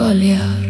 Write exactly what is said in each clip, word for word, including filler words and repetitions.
Balear.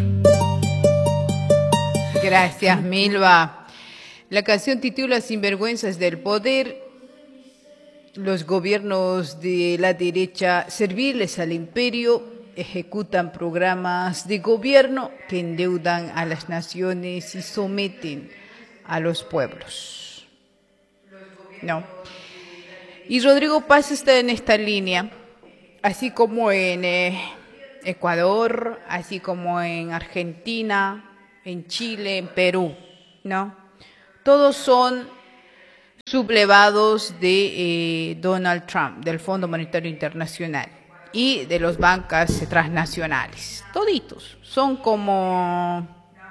Gracias, Milva. La canción titula Sinvergüenzas del poder. Los gobiernos de la derecha servirles al imperio ejecutan programas de gobierno que endeudan a las naciones y someten a los pueblos. No. Y Rodrigo Paz está en esta línea, así como en eh, Ecuador, así como en Argentina, en Chile, en Perú, ¿no? Todos son sublevados de eh, Donald Trump, del Fondo Monetario Internacional y de los bancos transnacionales. Toditos son como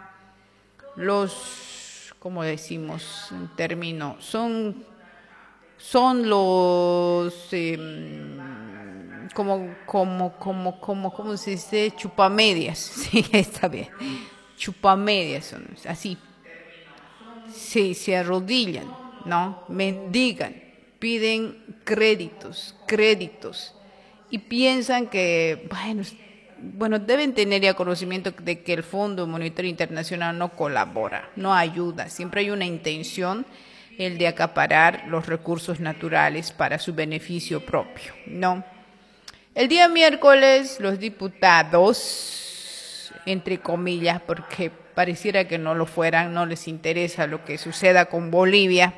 los, ¿cómo decimos en término? Son, son los, eh, como, como, como, como, ¿cómo se dice? Chupamedias. Sí, está bien. Chupamedias son así. Sí, se arrodillan, ¿no? Mendigan, piden créditos, créditos y piensan que, bueno, bueno, deben tener ya conocimiento de que el Fondo Monetario Internacional no colabora, no ayuda, siempre hay una intención, el de acaparar los recursos naturales para su beneficio propio, ¿no? El día miércoles los diputados, entre comillas, porque pareciera que no lo fueran, no les interesa lo que suceda con Bolivia,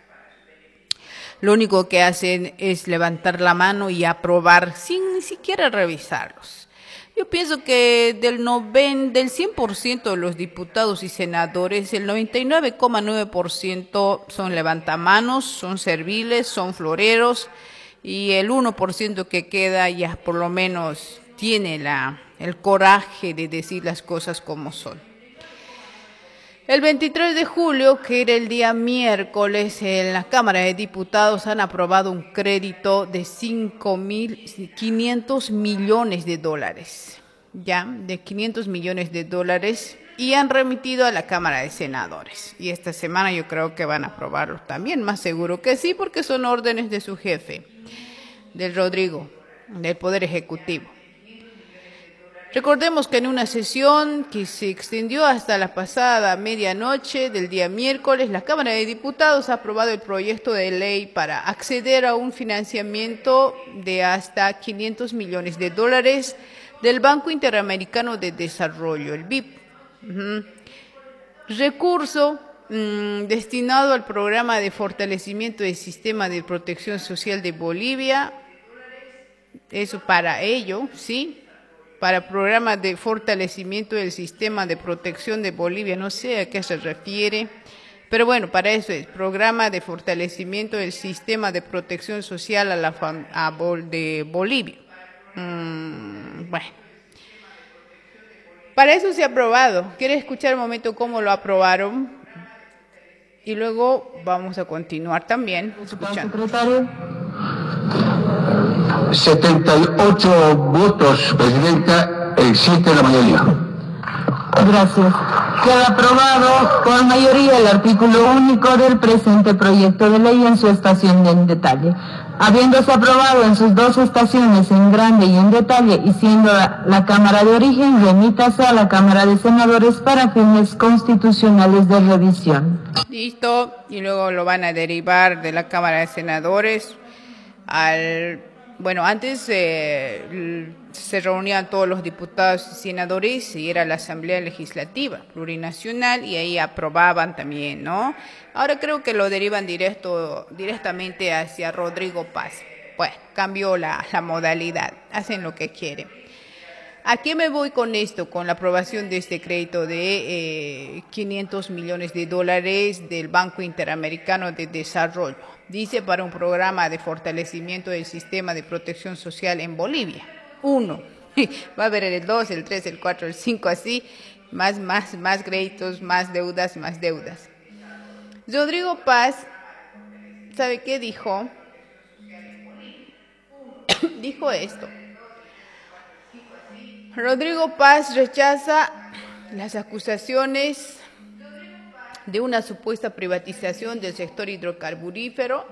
lo único que hacen es levantar la mano y aprobar sin ni siquiera revisarlos. Yo pienso que del, noven, del cien por ciento de los diputados y senadores, el noventa y nueve coma nueve por ciento son levantamanos, son serviles, son floreros, y el uno por ciento que queda ya por lo menos tiene la, el coraje de decir las cosas como son. El veintitrés de julio, que era el día miércoles, en la Cámara de Diputados han aprobado un crédito de cinco mil quinientos millones de dólares, ya, de quinientos millones de dólares, y han remitido a la Cámara de Senadores. Y esta semana yo creo que van a aprobarlo también, más seguro que sí, porque son órdenes de su jefe, del Rodrigo, del Poder Ejecutivo. Recordemos que en una sesión que se extendió hasta la pasada medianoche del día miércoles, la Cámara de Diputados ha aprobado el proyecto de ley para acceder a un financiamiento de hasta quinientos millones de dólares del Banco Interamericano de Desarrollo, el B I P. Uh-huh. Recurso mmm, destinado al programa de fortalecimiento del sistema de protección social de Bolivia. Eso para ello, ¿sí? Para programa de fortalecimiento del sistema de protección de Bolivia, no sé a qué se refiere, pero bueno, para eso es, programa de fortalecimiento del sistema de protección social a la fam a Bol de Bolivia. Mm, bueno, para eso se ha aprobado. ¿Quiere escuchar un momento cómo lo aprobaron? Y luego vamos a continuar también escuchando. setenta y ocho votos, Presidenta, existe la mayoría. Gracias. Queda aprobado por mayoría el artículo único del presente proyecto de ley en su estación en detalle. Habiéndose aprobado en sus dos estaciones en grande y en detalle, y siendo la, la Cámara de origen, remítase a la Cámara de Senadores para fines constitucionales de revisión. Listo, y luego lo van a derivar de la Cámara de Senadores al... Bueno, antes eh, se reunían todos los diputados y senadores y era la Asamblea Legislativa Plurinacional y ahí aprobaban también, ¿no? Ahora creo que lo derivan directo, directamente hacia Rodrigo Paz. Bueno, cambió la, la modalidad, hacen lo que quieren. ¿A qué me voy con esto? Con la aprobación de este crédito de eh, quinientos millones de dólares del Banco Interamericano de Desarrollo. Dice para un programa de fortalecimiento del sistema de protección social en Bolivia. Uno. Va a haber el dos, el tres, el cuatro, el cinco, así. Más, más, más créditos, más deudas, más deudas. Rodrigo Paz, ¿sabe qué dijo? Dijo esto. Rodrigo Paz rechaza las acusaciones de una supuesta privatización del sector hidrocarburífero.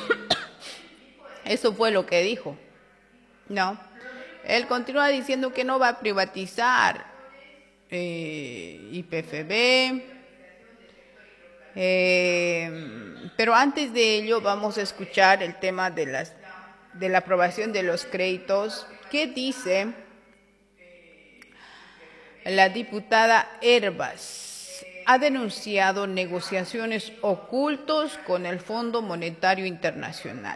Eso fue lo que dijo. No. Él continúa diciendo que no va a privatizar. eh, Y P F B. Eh, pero antes de ello vamos a escuchar el tema de, las, de la aprobación de los créditos. ¿Qué dice la diputada Hervas? Ha denunciado negociaciones ocultos con el Fondo Monetario Internacional.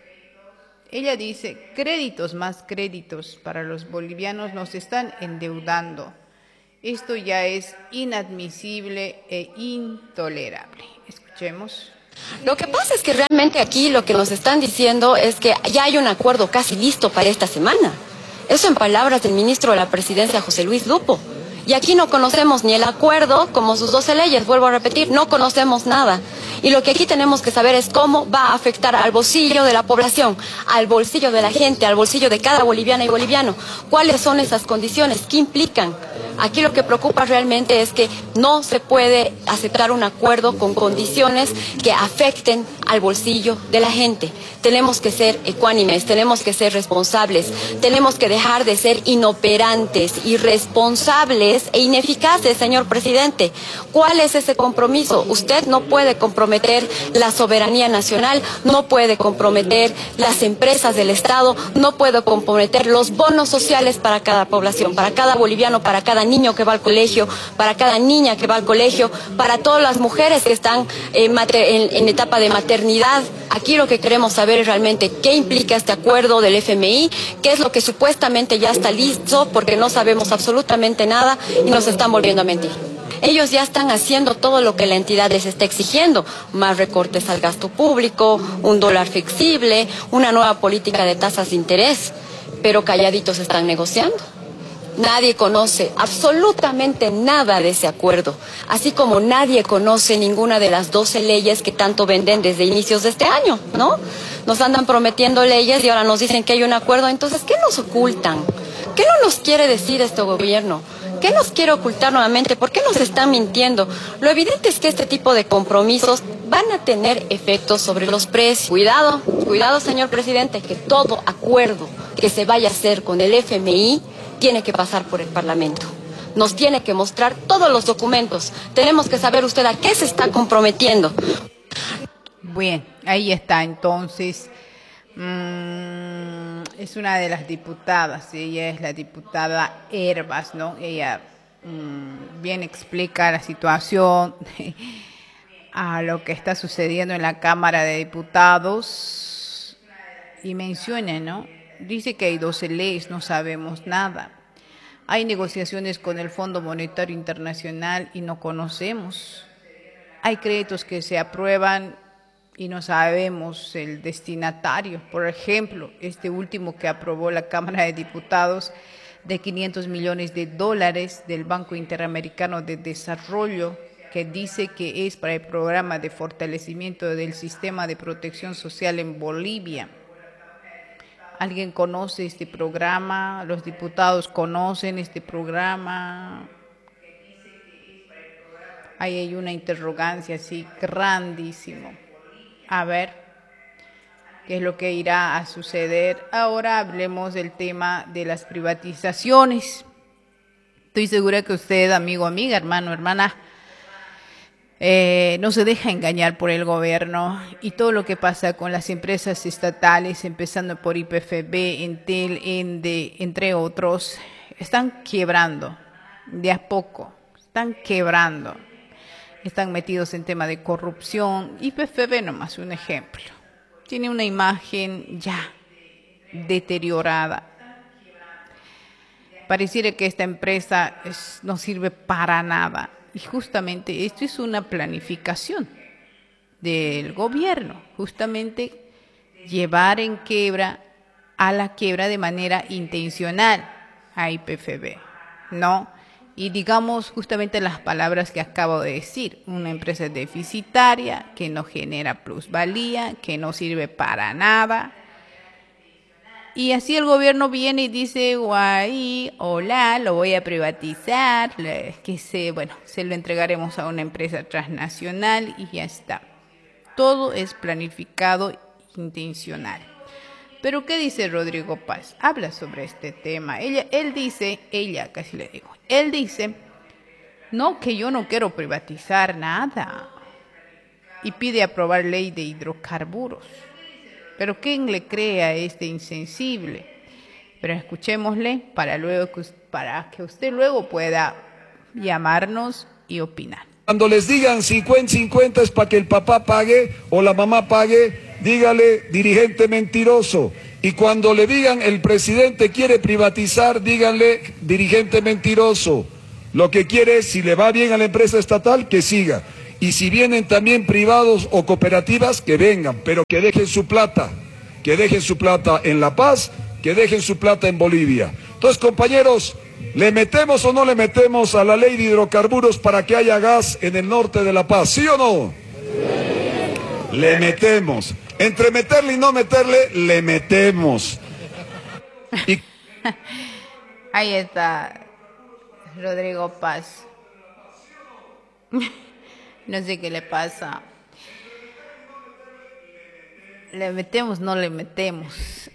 Ella dice, créditos más créditos para los bolivianos nos están endeudando. Esto ya es inadmisible e intolerable. Escuchemos. Lo que pasa es que realmente aquí lo que nos están diciendo es que ya hay un acuerdo casi listo para esta semana. Eso en palabras del ministro de la Presidencia, José Luis Lupo. Y aquí no conocemos ni el acuerdo, como sus doce leyes, vuelvo a repetir, no conocemos nada. Y lo que aquí tenemos que saber es cómo va a afectar al bolsillo de la población, al bolsillo de la gente, al bolsillo de cada boliviana y boliviano. ¿Cuáles son esas condiciones? ¿Qué implican? Aquí lo que preocupa realmente es que no se puede aceptar un acuerdo con condiciones que afecten al bolsillo de la gente. Tenemos que ser ecuánimes, tenemos que ser responsables, tenemos que dejar de ser inoperantes, irresponsables e ineficaces, señor presidente. ¿Cuál es ese compromiso? Usted no puede comprometer la soberanía nacional, no puede comprometer las empresas del Estado, no puede comprometer los bonos sociales para cada población, para cada boliviano, para cada niño que va al colegio, para cada niña que va al colegio, para todas las mujeres que están en, en, en etapa de maternidad. Aquí lo que queremos saber es realmente qué implica este acuerdo del F M I, qué es lo que supuestamente ya está listo, porque no sabemos absolutamente nada y nos están volviendo a mentir. Ellos ya están haciendo todo lo que la entidad les está exigiendo, más recortes al gasto público, un dólar flexible, una nueva política de tasas de interés, pero calladitos están negociando. Nadie conoce absolutamente nada de ese acuerdo, así como nadie conoce ninguna de las doce leyes que tanto venden desde inicios de este año, ¿no? Nos andan prometiendo leyes y ahora nos dicen que hay un acuerdo, entonces, ¿qué nos ocultan? ¿Qué no nos quiere decir este gobierno? ¿Qué nos quiere ocultar nuevamente? ¿Por qué nos están mintiendo? Lo evidente es que este tipo de compromisos van a tener efectos sobre los precios. Cuidado, cuidado, señor presidente, que todo acuerdo que se vaya a hacer con el F M I tiene que pasar por el Parlamento. Nos tiene que mostrar todos los documentos. Tenemos que saber usted a qué se está comprometiendo. Bien, ahí está entonces. Mm, es una de las diputadas, ella es la diputada Hervas, ¿no? Ella mm, bien explica la situación a lo que está sucediendo en la Cámara de Diputados y menciona, ¿no? Dice que hay doce leyes, no sabemos nada. Hay negociaciones con el Fondo Monetario Internacional y no conocemos. Hay créditos que se aprueban y no sabemos el destinatario. Por ejemplo, este último que aprobó la Cámara de Diputados de quinientos millones de dólares del Banco Interamericano de Desarrollo, que dice que es para el programa de fortalecimiento del sistema de protección social en Bolivia. ¿Alguien conoce este programa? ¿Los diputados conocen este programa? Ahí hay una interrogancia así grandísimo. A ver, ¿qué es lo que irá a suceder? Ahora hablemos del tema de las privatizaciones. Estoy segura que usted, amigo, amiga, hermano, hermana, Eh, no se deja engañar por el gobierno y todo lo que pasa con las empresas estatales, empezando por Y P F B, Entel, Ende, entre otros, están quebrando de a poco, están quebrando, están metidos en tema de corrupción. Y P F B nomás un ejemplo, tiene una imagen ya deteriorada. Pareciera que esta empresa es, no sirve para nada. Y justamente esto es una planificación del gobierno, justamente llevar en quiebra a la quiebra de manera intencional a Y P F B, ¿no? Y digamos justamente las palabras que acabo de decir, una empresa deficitaria que no genera plusvalía, que no sirve para nada. Y así el gobierno viene y dice, guay, hola, lo voy a privatizar, que se, bueno, se lo entregaremos a una empresa transnacional y ya está. Todo es planificado, intencional. Pero ¿qué dice Rodrigo Paz? Habla sobre este tema. Ella, él dice, ella casi le digo, él dice No, que yo no quiero privatizar nada. Y pide aprobar ley de hidrocarburos. Pero ¿quién le cree a este insensible? Pero escuchémosle para, luego, para que usted luego pueda llamarnos y opinar. Cuando les digan cincuenta cincuenta es para que el papá pague o la mamá pague, dígale dirigente mentiroso. Y cuando le digan el presidente quiere privatizar, díganle dirigente mentiroso. Lo que quiere es, si le va bien a la empresa estatal, que siga. Y si vienen también privados o cooperativas, que vengan, pero que dejen su plata. Que dejen su plata en La Paz, que dejen su plata en Bolivia. Entonces, compañeros, ¿le metemos o no le metemos a la ley de hidrocarburos para que haya gas en el norte de La Paz? ¿Sí o no? Sí. Le metemos. Entre meterle y no meterle, le metemos. Y... Ahí está Rodrigo Paz. No sé qué le pasa. ¿Le metemos no le metemos?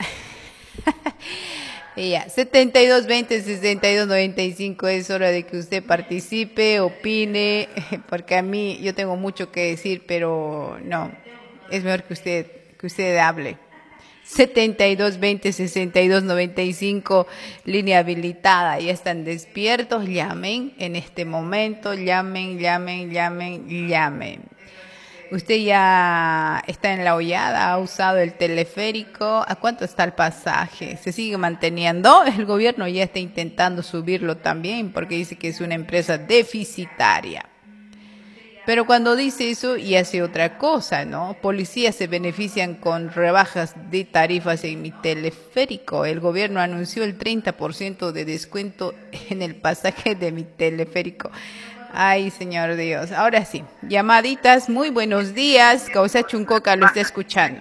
Y ya, setenta y dos veinte sesenta y dos noventa y cinco, es hora de que usted participe, opine, porque a mí yo tengo mucho que decir, pero no, es mejor que usted, que usted hable. setenta y dos veinte sesenta y dos noventa y cinco, línea habilitada, ya están despiertos, llamen en este momento, llamen, llamen, llamen, llamen. Usted ya está en la hollada, ha usado el teleférico. ¿A cuánto está el pasaje? ¿Se sigue manteniendo? El gobierno ya está intentando subirlo también porque dice que es una empresa deficitaria. Pero cuando dice eso y hace otra cosa, ¿no? Policías se benefician con rebajas de tarifas en mi teleférico. El gobierno anunció el treinta por ciento de descuento en el pasaje de mi teleférico. Ay, señor Dios. Ahora sí, llamaditas, muy buenos días. Causa Chuncoca lo está escuchando.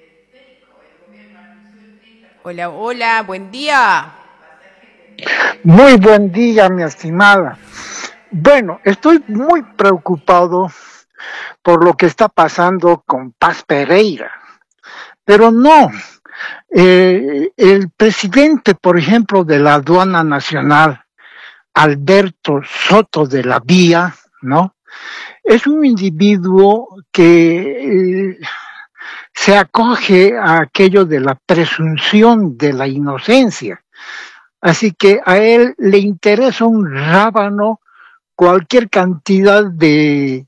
Hola, hola, buen día. Muy buen día, mi estimada. Bueno, estoy muy preocupado por lo que está pasando con Paz Pereira. Pero no, eh, el presidente, por ejemplo, de la Aduana Nacional, Alberto Soto de la Vía, ¿no? Es un individuo que eh, se acoge a aquello de la presunción de la inocencia. Así que a él le interesa un rábano cualquier cantidad de,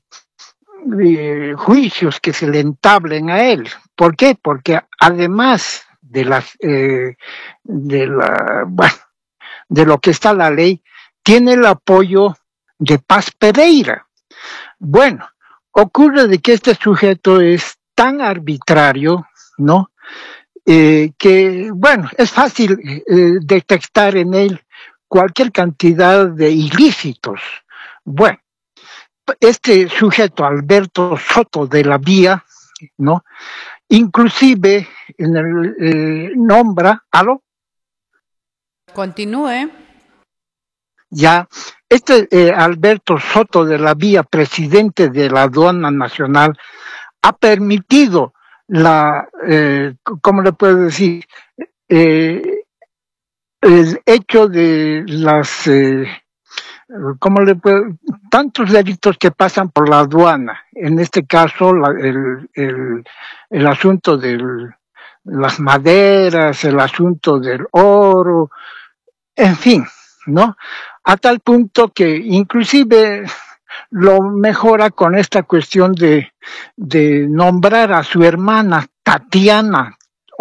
de juicios que se le entablen a él. ¿Por qué? Porque además de las eh, de la bueno, de lo que está la ley, tiene el apoyo de Paz Pereira. Bueno, ocurre de que este sujeto es tan arbitrario, ¿no? Eh, que, bueno, es fácil eh, detectar en él cualquier cantidad de ilícitos. Bueno, este sujeto, Alberto Soto de la Vía, ¿no? Inclusive en el, eh, nombra, ¿aló? Continúe. Ya, este eh, Alberto Soto de la Vía, presidente de la Aduana Nacional, ha permitido la, eh, ¿cómo le puedo decir? Eh, el hecho de las, eh, ¿cómo le puedo? Tantos delitos que pasan por la aduana. En este caso, la, el, el, el asunto de las maderas, el asunto del oro, en fin, ¿no? A tal punto que inclusive lo mejora con esta cuestión de, de nombrar a su hermana Tatiana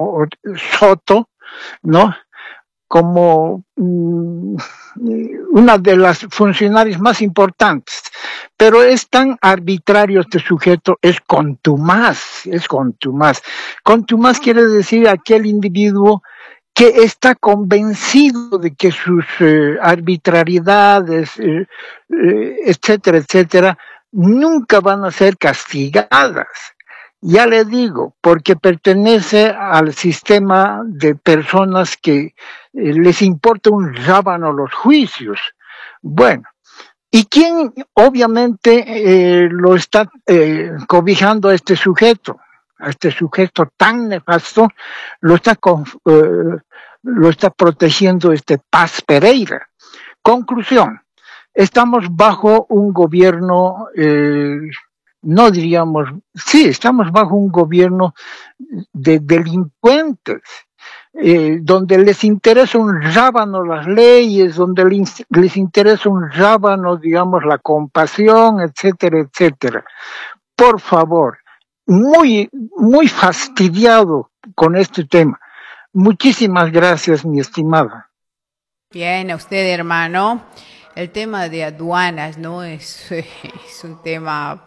Soto, ¿no? Como mm, una de las funcionarias más importantes. Pero es tan arbitrario este sujeto, es contumaz, es contumaz. Contumaz quiere decir aquel individuo que está convencido de que sus eh, arbitrariedades, eh, eh, etcétera, etcétera, nunca van a ser castigadas. Ya le digo, porque pertenece al sistema de personas que eh, les importa un rábano los juicios. Bueno, ¿y quién obviamente eh, lo está eh, cobijando a este sujeto? A este sujeto tan nefasto, lo está, con, eh, lo está protegiendo este Paz Pereira. Conclusión, estamos bajo un gobierno, eh, no diríamos, sí, estamos bajo un gobierno de delincuentes, eh, donde les interesa un rábano las leyes, donde les, les interesa un rábano, digamos, la compasión, etcétera, etcétera. Por favor, muy, muy fastidiado con este tema. Muchísimas gracias, mi estimada. Bien, a usted, hermano. El tema de aduanas, ¿no? Es, es un tema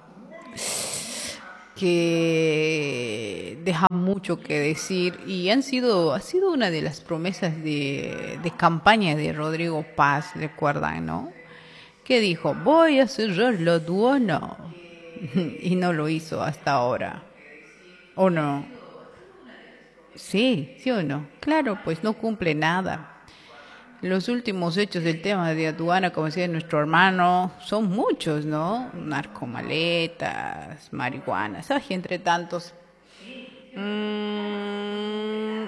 que deja mucho que decir y han sido, ha sido una de las promesas de, de campaña de Rodrigo Paz, recuerdan, ¿no? Que dijo, voy a cerrar la aduana. Y no lo hizo hasta ahora. ¿O no? Sí, ¿sí o no? Claro, pues no cumple nada. Los últimos hechos del tema de aduana, como decía nuestro hermano, son muchos, ¿no? Narcomaletas, marihuana, ¿sabes? Entre tantos. Mm,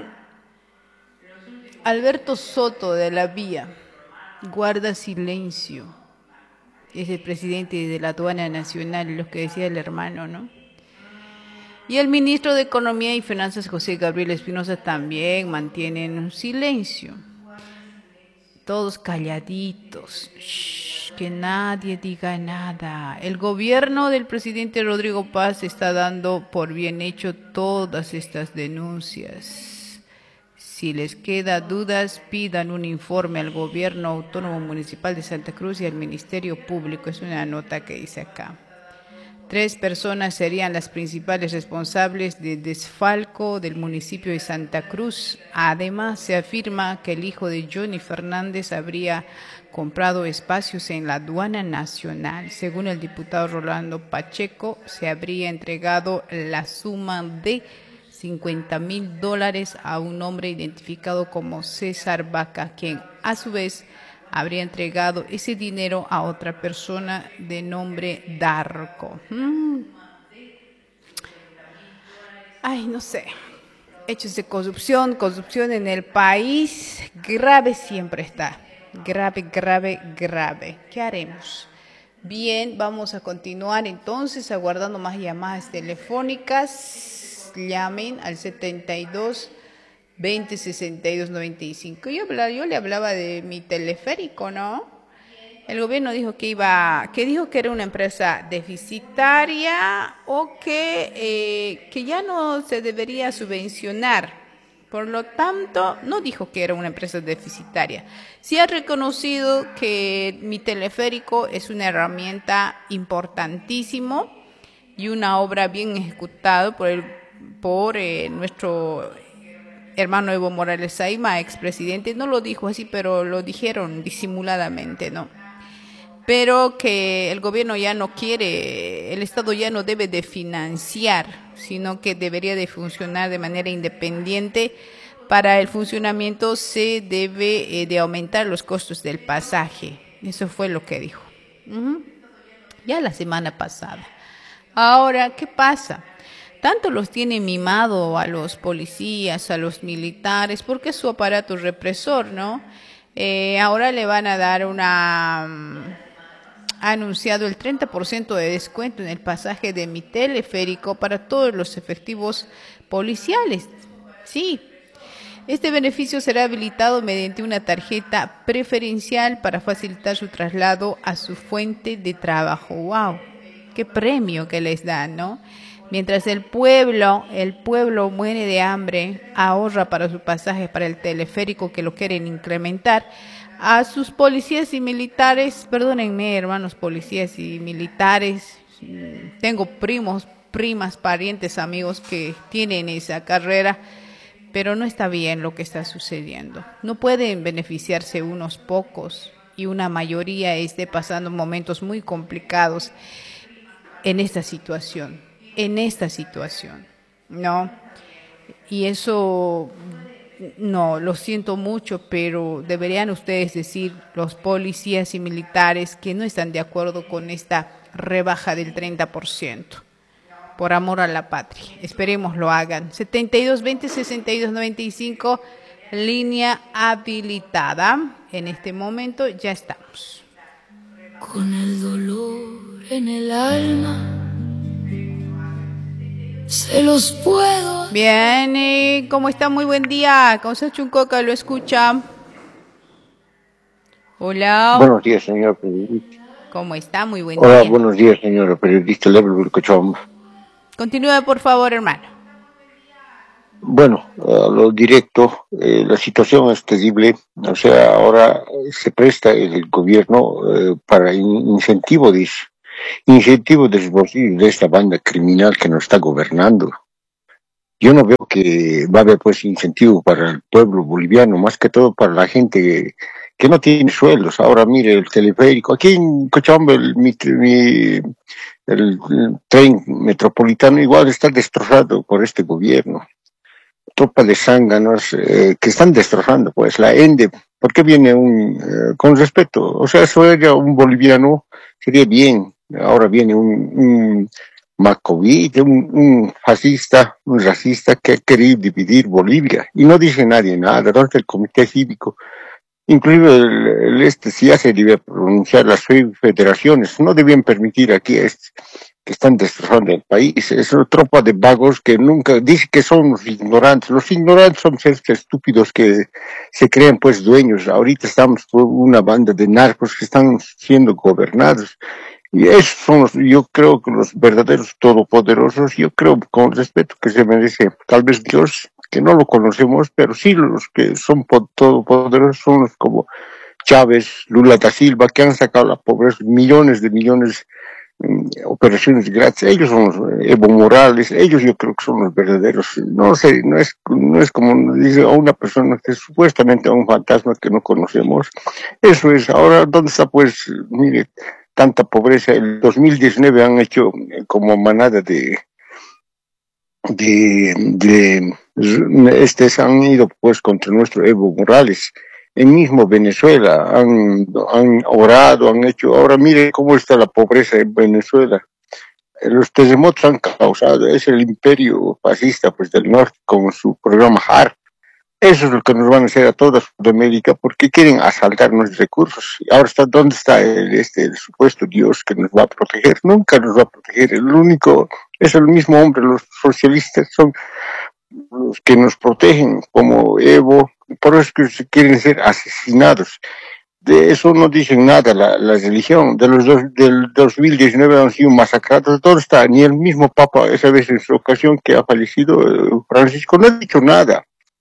Alberto Soto de la Vía guarda silencio. Es el presidente de la aduana nacional, lo que decía el hermano, ¿no? Y el ministro de Economía y Finanzas, José Gabriel Espinosa, también mantienen un silencio. Todos calladitos, shh, que nadie diga nada. El gobierno del presidente Rodrigo Paz está dando por bien hecho todas estas denuncias. Si les queda dudas, pidan un informe al gobierno autónomo municipal de Santa Cruz y al Ministerio Público. Es una nota que dice acá. Tres personas serían las principales responsables de desfalco del municipio de Santa Cruz. Además, se afirma que el hijo de Johnny Fernández habría comprado espacios en la aduana nacional. Según el diputado Rolando Pacheco, se habría entregado la suma de cincuenta mil dólares a un hombre identificado como César Vaca, quien a su vez habría entregado ese dinero a otra persona de nombre Darko. Mm. Ay, no sé. Hechos de corrupción, corrupción en el país, grave siempre está. Grave, grave, grave. ¿Qué haremos? Bien, vamos a continuar entonces aguardando más llamadas telefónicas. Llamen al setenta y dos veinte sesenta y dos noventa y cinco. Yo, hablaba, yo le hablaba de mi teleférico, ¿no? El gobierno dijo que iba, que dijo que era una empresa deficitaria o que, eh, que ya no se debería subvencionar. Por lo tanto, no dijo que era una empresa deficitaria. Sí ha reconocido que mi teleférico es una herramienta importantísima y una obra bien ejecutada por, el, por eh, nuestro hermano Evo Morales Saima, expresidente. No lo dijo así, pero lo dijeron disimuladamente, ¿no? Pero que el gobierno ya no quiere, el Estado ya no debe de financiar, sino que debería de funcionar de manera independiente. Para el funcionamiento se debe eh, de aumentar los costos del pasaje. Eso fue lo que dijo. Uh-huh. Ya la semana pasada. Ahora, ¿qué pasa? Tanto los tiene mimado a los policías, a los militares, porque es su aparato represor, ¿no? Eh, ahora le van a dar una... Ha anunciado el treinta por ciento de descuento en el pasaje de mi teleférico para todos los efectivos policiales. Sí. Este beneficio será habilitado mediante una tarjeta preferencial para facilitar su traslado a su fuente de trabajo. ¡Wow! ¡Qué premio que les dan!, ¿no? Mientras el pueblo, el pueblo muere de hambre, ahorra para su pasaje para el teleférico que lo quieren incrementar. A sus policías y militares, perdónenme, hermanos policías y militares, tengo primos, primas, parientes, amigos que tienen esa carrera, pero no está bien lo que está sucediendo. No pueden beneficiarse unos pocos y una mayoría esté pasando momentos muy complicados en esta situación. en esta situación, ¿no? Y eso, no, lo siento mucho, pero deberían ustedes decir, los policías y militares, que no están de acuerdo con esta rebaja del treinta por ciento, por amor a la patria. Esperemos lo hagan. setenta y dos veinte sesenta y dos noventa y cinco, línea habilitada. En este momento ya estamos. en el alma. Se los puedo. Bien, eh, ¿cómo está? Muy buen día. Causa Chuncoca, lo escucha. Hola. Buenos días, señor periodista. ¿Cómo está? Muy buen Hola, día. buenos días, señor periodista Level Cochomba. Continúe, por favor, hermano. Bueno, a lo directo, eh, la situación es terrible. O sea, ahora se presta el gobierno eh, para in- incentivo, dice. Incentivo de, de esta banda criminal que nos está gobernando. Yo no veo que va a haber pues incentivo para el pueblo boliviano, más que todo para la gente que, que no tiene sueldos. Ahora mire el teleférico, aquí en Cochabamba el, mi, mi- el, el tren metropolitano igual está destrozado por este gobierno. Tropa de zánganos eh, que están destrozando pues la ENDE. ¿Por qué viene un, eh, con respeto? O sea, eso era un boliviano, sería bien. Ahora viene un, un macovite, un, un fascista, un racista que ha querido dividir Bolivia. Y no dice nadie nada, ¿dónde está el comité cívico? Inclusive el, el este sí ya se debe pronunciar las federaciones, no debían permitir aquí este, que están destrozando el país. Es una tropa de vagos que nunca, dice que son los ignorantes. Los ignorantes son seres estúpidos que se creen pues dueños. Ahorita estamos por una banda de narcos que están siendo gobernados. Y esos son los, yo creo que los verdaderos todopoderosos, yo creo con el respeto que se merece tal vez Dios, que no lo conocemos, pero sí los que son po- todopoderosos son los como Chávez, Lula da Silva, que han sacado a la pobreza millones de millones mm, operaciones gratis. Ellos son los eh, Evo Morales, ellos yo creo que son los verdaderos. No sé, no es, no es como dice a una persona que es supuestamente un fantasma que no conocemos. Eso es. Ahora, ¿dónde está pues, mire, tanta pobreza? El dos mil diecinueve han hecho eh, como manada de de, de estos han ido pues contra nuestro Evo Morales. El mismo Venezuela han, han orado, han hecho. Ahora mire cómo está la pobreza en Venezuela. Los terremotos han causado, es el imperio fascista pues del norte con su programa H A R P. Eso es lo que nos van a hacer a toda Sudamérica porque quieren asaltar nuestros recursos. Y ahora está, ¿dónde está el, este, el supuesto Dios que nos va a proteger? Nunca nos va a proteger. El único, es el mismo hombre, los socialistas son los que nos protegen, como Evo, por eso es que quieren ser asesinados. De eso no dicen nada la, la religión. De los dos, del dos mil diecinueve han sido masacrados. ¿Dónde está? Ni el mismo Papa, esa vez en su ocasión que ha fallecido, eh, Francisco, no ha dicho nada.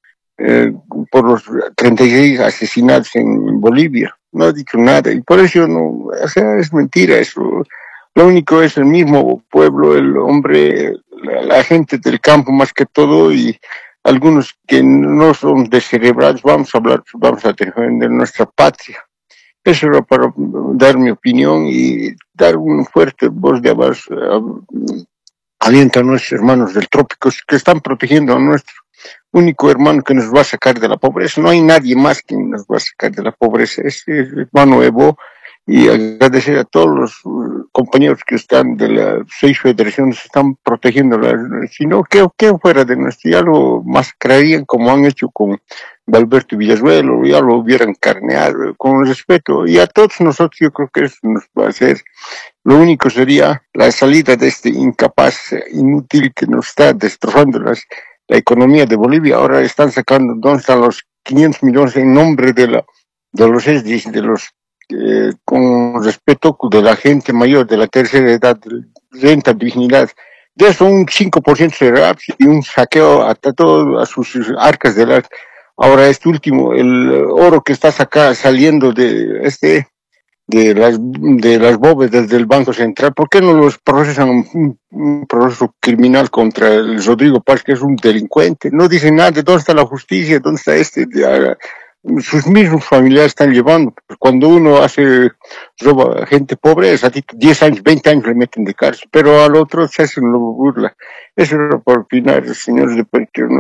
Eh, por los treinta y seis asesinatos en Bolivia, no ha dicho nada, y por eso no, o sea, es mentira eso. Lo único es el mismo pueblo, el hombre, la, la gente del campo más que todo, y algunos que no son descerebrados. Vamos a hablar, vamos a defender nuestra patria. Eso era para dar mi opinión y dar un fuerte voz de abajo, uh, aliento a nuestros hermanos del trópico que están protegiendo a nuestro único hermano que nos va a sacar de la pobreza. No hay nadie más que nos va a sacar de la pobreza. Es el hermano Evo. Y agradecer a todos los uh, compañeros que están de las seis federaciones, están protegiendo. Si no, ¿qué, qué fuera de nuestro? Ya lo masacrarían como han hecho con Valberto Villazuelo, ya lo hubieran carneado con respeto. Y a todos nosotros yo creo que eso nos va a hacer. Lo único sería la salida de este incapaz, inútil que nos está destrozando las, la economía de Bolivia. Ahora están sacando, ¿dónde están los quinientos millones en nombre de la de los S D I S, de los eh, con respeto de la gente mayor, de la tercera edad, renta, dignidad? De eso un cinco por ciento será y un saqueo a, a todo a sus arcas del arte. Ahora este último, el oro que está saca, saliendo de este de las de las bóvedas del Banco Central, ¿por qué no los procesan un, un proceso criminal contra el Rodrigo Paz, que es un delincuente? No dicen nada. ¿Dónde está la justicia? ¿Dónde está este? De, sus mismos familiares están llevando. Cuando uno hace roba a gente pobre, es a ti diez años, veinte años le meten de cárcel, pero al otro se hacen lo burla. Eso era por opinar, señores de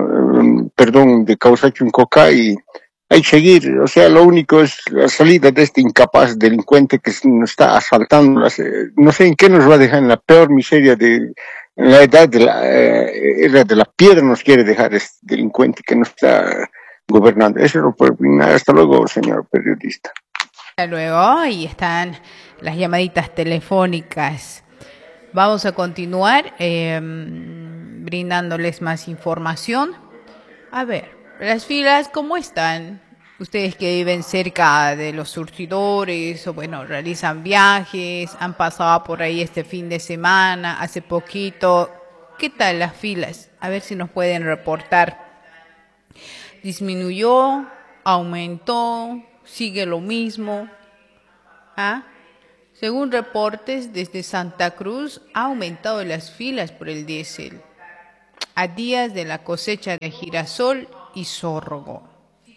perdón, de Causacho en Coca, y hay que seguir. O sea, lo único es la salida de este incapaz delincuente que nos está asaltando. Las, eh, no sé en qué nos va a dejar, en la peor miseria de en la edad de la eh, era de la piedra nos quiere dejar este delincuente que nos está gobernando. Eso es lo puedo opinar. Hasta luego, señor periodista. Luego, ahí están las llamaditas telefónicas. Vamos a continuar eh, brindándoles más información. A ver, las filas, ¿cómo están? Ustedes que viven cerca de los surtidores o bueno, realizan viajes, han pasado por ahí este fin de semana, hace poquito. ¿Qué tal las filas? A ver si nos pueden reportar. ¿Disminuyó? ¿Aumentó? ¿Sigue lo mismo? ¿Ah? Según reportes desde Santa Cruz, ha aumentado las filas por el diésel a días de la cosecha de girasol y sorgo.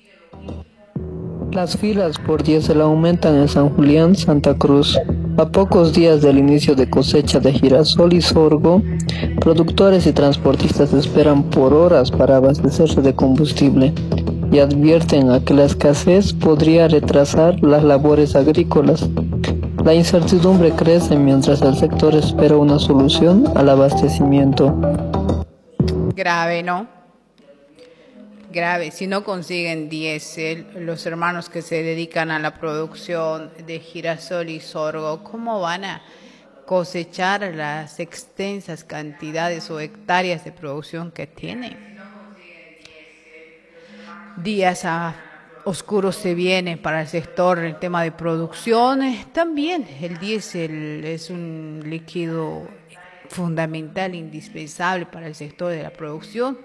Las filas por diésel aumentan en San Julián, Santa Cruz. A pocos días del inicio de cosecha de girasol y sorgo, productores y transportistas esperan por horas para abastecerse de combustible y advierten a que la escasez podría retrasar las labores agrícolas. La incertidumbre crece mientras el sector espera una solución al abastecimiento. Grave, ¿no? Grave. Si no consiguen diésel, los hermanos que se dedican a la producción de girasol y sorgo, ¿cómo van a cosechar las extensas cantidades o hectáreas de producción que tienen? Días a oscuros se vienen para el sector, el tema de producción. También el diésel es un líquido fundamental, indispensable para el sector de la producción.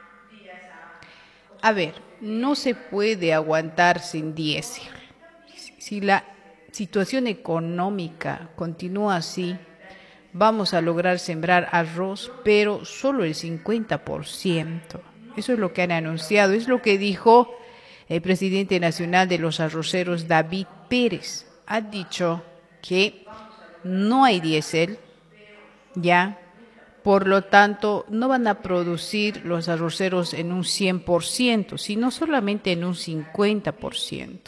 A ver, no se puede aguantar sin diésel. Si la situación económica continúa así, vamos a lograr sembrar arroz, pero solo el cincuenta por ciento. Eso es lo que han anunciado, es lo que dijo el presidente nacional de los arroceros, David Pérez. Ha dicho que no hay diésel, ya. Por lo tanto, no van a producir los arroceros en un cien por ciento, sino solamente en un cincuenta por ciento.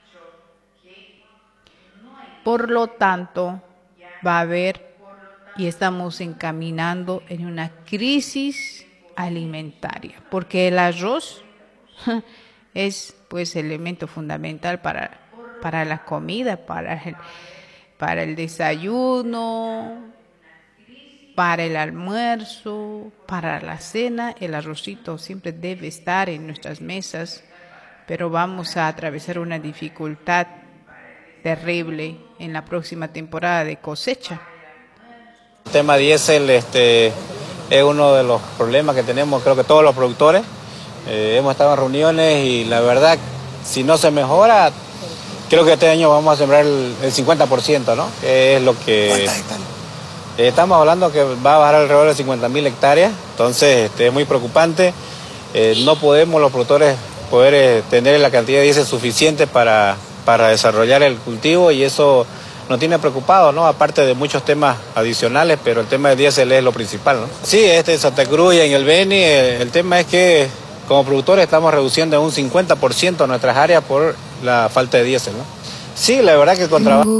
Por lo tanto, va a haber, y estamos encaminando en una crisis alimentaria, porque el arroz es pues elemento fundamental para, para la comida, para el, para el desayuno, para el almuerzo, para la cena. El arrocito siempre debe estar en nuestras mesas, pero vamos a atravesar una dificultad terrible en la próxima temporada de cosecha. El tema diésel este, es uno de los problemas que tenemos, creo que todos los productores. Eh, hemos estado en reuniones y la verdad, si no se mejora, creo que este año vamos a sembrar el, el cincuenta por ciento, ¿no? Que es lo que... Eh, estamos hablando que va a bajar alrededor de cincuenta mil hectáreas, entonces este, es muy preocupante. Eh, no podemos los productores poder eh, tener la cantidad de diésel suficiente para, para desarrollar el cultivo y eso nos tiene preocupado, ¿no? Aparte de muchos temas adicionales, pero el tema del diésel es lo principal, ¿no? Sí, este en Santa Cruz y en el Beni, eh, el tema es que como productores estamos reduciendo en un cincuenta por ciento nuestras áreas por la falta de diésel, ¿no? Sí, la verdad que el contrabando...